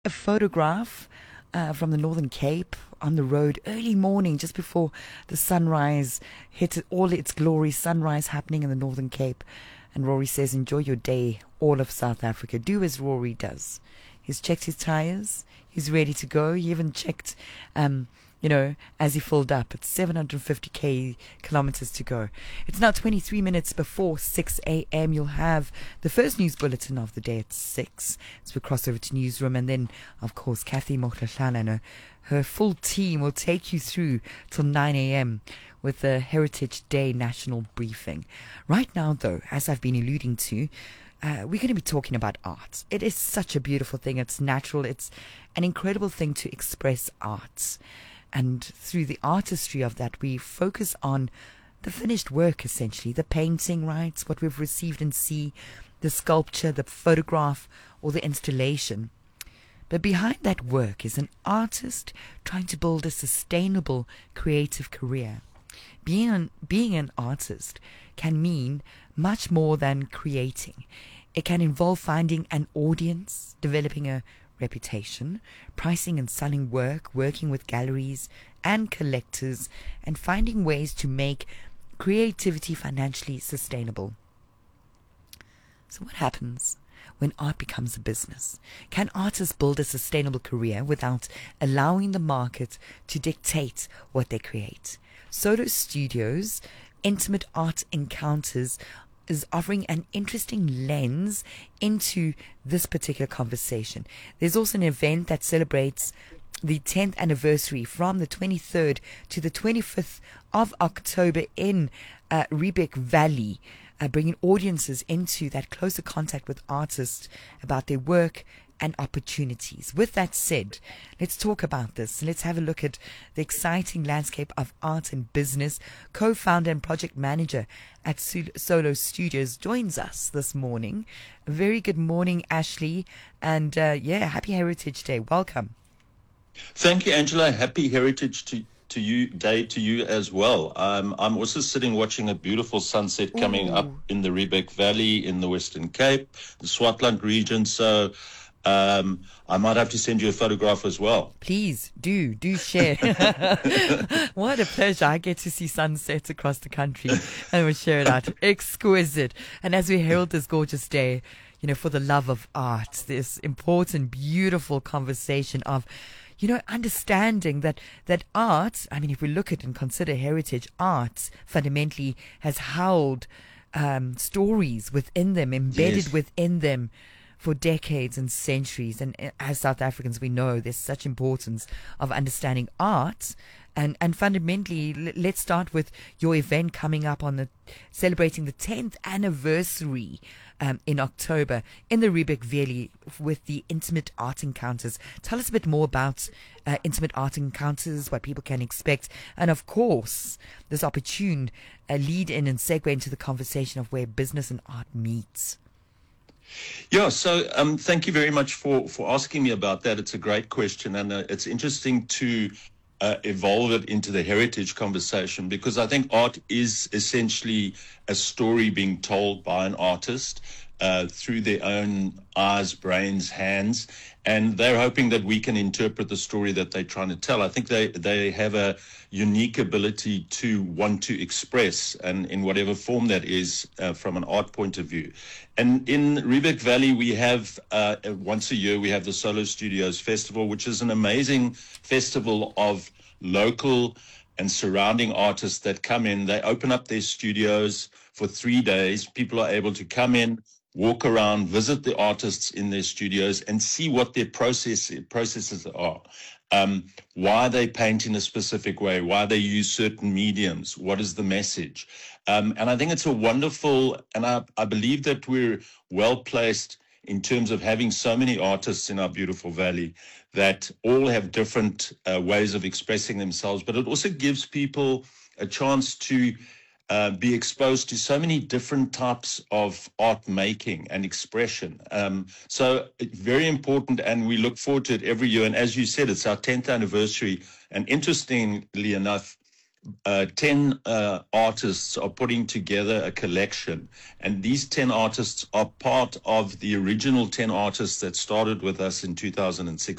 A photograph from the Northern Cape on the road early morning, just before the sunrise hit all its glory. Sunrise happening in the Northern Cape. And Rory says, enjoy your day, all of South Africa. Do as Rory does. He's checked his tires. He's ready to go. He even checked, as he filled up. It's 750 kilometers to go. It's now 23 minutes before 6 a.m. You'll have the first news bulletin of the day at 6. So we cross over to newsroom. And then, of course, Kathy Mokhlahlana and her full team will take you through till 9 a.m. with the Heritage Day National Briefing. Right now, though, as I've been alluding to, we're going to be talking about art. It is such a beautiful thing. It's natural. It's an incredible thing to express art. And through the artistry of that, we focus on the finished work, essentially. The painting, right? What we've received and see, the sculpture, the photograph, or the installation. But behind that work is an artist trying to build a sustainable creative career. Being an artist can mean much more than creating. It can involve finding an audience, developing a reputation, pricing and selling work, working with galleries and collectors, and finding ways to make creativity financially sustainable. So what happens when art becomes a business? Can artists build a sustainable career without allowing the market to dictate what they create? Solo Studios Intimate Art Encounters is offering an interesting lens into this particular conversation. There's also an event that celebrates the 10th anniversary from the 23rd to the 25th of October in Riebeek Valley, bringing audiences into that closer contact with artists about their work and opportunities. With that said, let's talk about this. Let's have a look at the exciting landscape of art and business. Co-founder and project manager at Solo Studios joins us this morning. A very good morning, Ashley. And happy Heritage Day. Welcome. Thank you, Angela. Happy Heritage Day to you as well. I'm also sitting watching a beautiful sunset coming up in the Riebeek Valley in the Western Cape, the Swartland region. So I might have to send you a photograph as well. Please do share. What a pleasure. I get to see sunsets across the country and we'll share it out. Exquisite. And as we herald this gorgeous day, for the love of art, this important, beautiful conversation of understanding that art, if we look at and consider heritage, art fundamentally has held stories within them, embedded within them for decades and centuries. And as South Africans, we know there's such importance of understanding art. And fundamentally, let's start with your event coming up on celebrating the 10th anniversary in October in the Riebeek Valley with the Intimate Art Encounters. Tell us a bit more about Intimate Art Encounters, what people can expect, and of course, this opportune lead in and segue into the conversation of where business and art meets. Yeah, so thank you very much for asking me about that. It's a great question, and it's interesting to evolve it into the heritage conversation, because I think art is essentially a story being told by an artist through their own eyes, brains, hands, and they're hoping that we can interpret the story that they're trying to tell. I think they have a unique ability to want to express, and in whatever form that is, from an art point of view. And in Riebeek Valley, we have once a year, we have the Solo Studios Festival, which is an amazing festival of local and surrounding artists that come in. They open up their studios for 3 days. People are able to come in, walk around, visit the artists in their studios and see what their processes are. Why they paint in a specific way, why they use certain mediums, what is the message. And I think it's a wonderful, and I believe that we're well placed in terms of having so many artists in our beautiful valley that all have different ways of expressing themselves, but it also gives people a chance to be exposed to so many different types of art making and expression. So it's very important, and we look forward to it every year. And as you said, it's our 10th anniversary. And interestingly enough, 10 artists are putting together a collection, and these 10 artists are part of the original 10 artists that started with us in 2006.